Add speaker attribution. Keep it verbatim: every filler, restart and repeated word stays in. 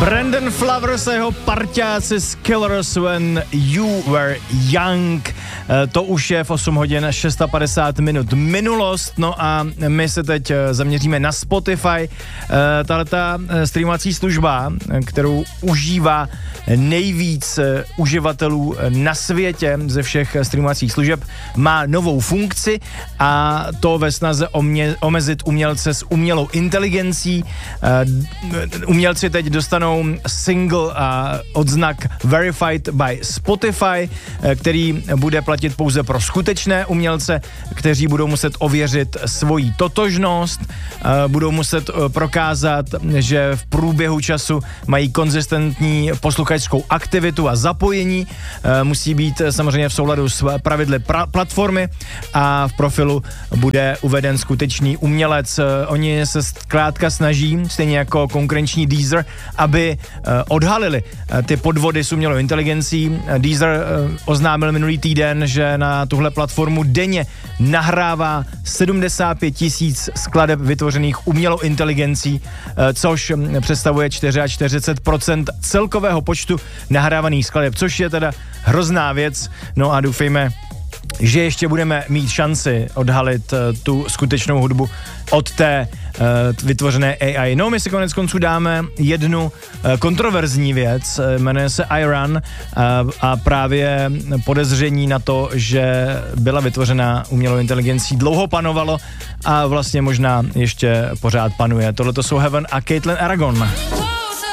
Speaker 1: Brandon Flowers a jeho parťáci z Killers When You Were Young. To už je v osm hodin padesát šest minut minulost, no a my se teď zaměříme na Spotify. Tahleta streamovací služba, kterou užívá nejvíc uživatelů na světě ze všech streamovacích služeb, má novou funkci a to ve snaze omě, omezit umělce s umělou inteligencí. Umělci teď dostanou single a odznak Verified by Spotify, který bude platit pouze pro skutečné umělce, kteří budou muset ověřit svoji totožnost, budou muset prokázat, že v průběhu času mají konzistentní posluchačskou aktivitu a zapojení, musí být samozřejmě v souladu s pravidly pra- platformy a v profilu bude uveden skutečný umělec. Oni se zkrátka snaží, stejně jako konkurenční Deezer, aby odhalili ty podvody s umělou inteligencí. Deezer oznámil minulý týden, že na tuhle platformu denně nahrává sedmdesát pět tisíc skladeb vytvořených umělou inteligencí, což představuje čtyřicet čtyři procent celkového počtu nahrávaných skladeb, což je teda hrozná věc. No a doufejme, že ještě budeme mít šanci odhalit uh, tu skutečnou hudbu od té uh, vytvořené A I. No, my si konec konců dáme jednu uh, kontroverzní věc, jmenuje se iRun uh, a právě podezření na to, že byla vytvořena umělou inteligencí, dlouho panovalo a vlastně možná ještě pořád panuje. Tohle to jsou Heaven a Caitlin Aragon.